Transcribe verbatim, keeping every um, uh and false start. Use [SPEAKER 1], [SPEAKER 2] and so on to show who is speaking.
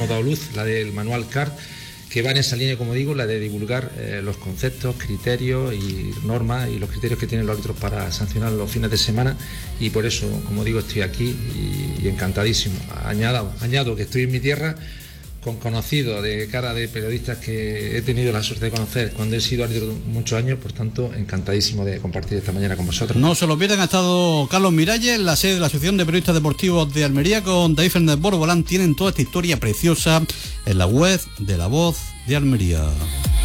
[SPEAKER 1] hemos dado luz, la del manual C A R, que va en esa línea, como digo, la de divulgar eh, los conceptos, criterios y normas y los criterios que tienen los árbitros para sancionar los fines de semana, y por eso, como digo, estoy aquí y, y encantadísimo. Añado, añado que estoy en mi tierra con conocidos de cara de periodistas que he tenido la suerte de conocer cuando he sido árbitro muchos años, por tanto, encantadísimo de compartir esta mañana con vosotros.
[SPEAKER 2] No se lo pierdan, ha estado Carlos Miralles en la sede de la Asociación de Periodistas Deportivos de Almería con David Fernández Borbolán. Tienen toda esta historia preciosa en la web de La Voz de Almería.